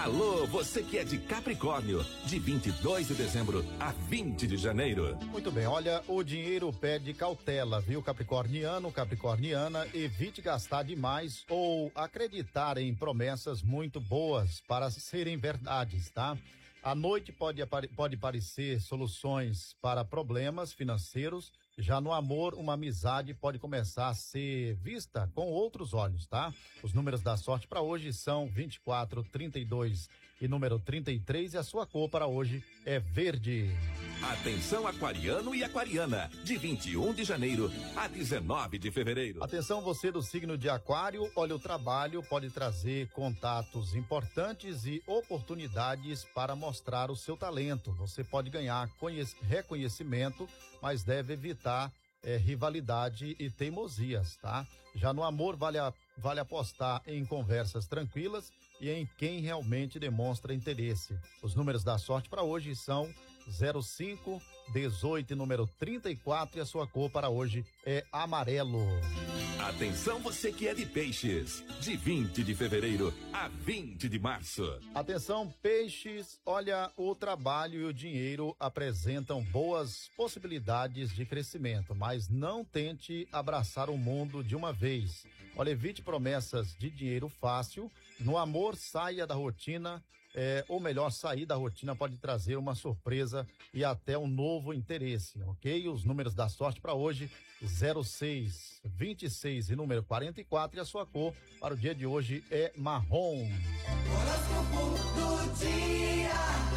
Alô, você que é de Capricórnio, de 22 de dezembro a 20 de janeiro. Muito bem, olha, o dinheiro pede cautela, viu, capricorniano, capricorniana, evite gastar demais ou acreditar em promessas muito boas para serem verdades, tá? À noite pode parecer soluções para problemas financeiros. Já no amor, uma amizade pode começar a ser vista com outros olhos, tá? Os números da sorte para hoje são 24, 32 e número 33 e a sua cor para hoje é verde. Atenção aquariano e aquariana, de 21 de janeiro a 19 de fevereiro. Atenção você do signo de aquário, olha, o trabalho pode trazer contatos importantes e oportunidades para mostrar o seu talento. Você pode ganhar reconhecimento, mas deve evitar rivalidade e teimosias, tá? Já no amor vale apostar em conversas tranquilas e em quem realmente demonstra interesse. Os números da sorte para hoje são 05, 18 e número 34 e a sua cor para hoje é amarelo. Atenção você que é de peixes, de 20 de fevereiro a 20 de março. Atenção peixes, olha, o trabalho e o dinheiro apresentam boas possibilidades de crescimento, mas não tente abraçar o mundo de uma vez. Olha, evite promessas de dinheiro fácil. No amor, saia da rotina, ou melhor, sair da rotina pode trazer uma surpresa e até um novo interesse, ok? Os números da sorte para hoje, 06, 26 e número 44 e a sua cor para o dia de hoje é marrom. Horóscopo do dia.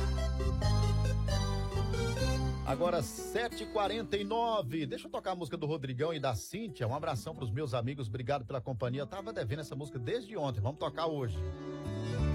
Agora 7h49, deixa eu tocar a música do Rodrigão e da Cíntia, um abração para os meus amigos, obrigado pela companhia, eu tava devendo essa música desde ontem, vamos tocar hoje.